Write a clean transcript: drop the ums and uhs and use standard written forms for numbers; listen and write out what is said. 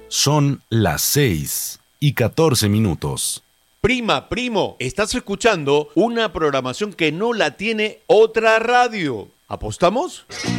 Son las 6:14. Prima, primo, estás escuchando una programación que no la tiene otra radio. ¿Apostamos?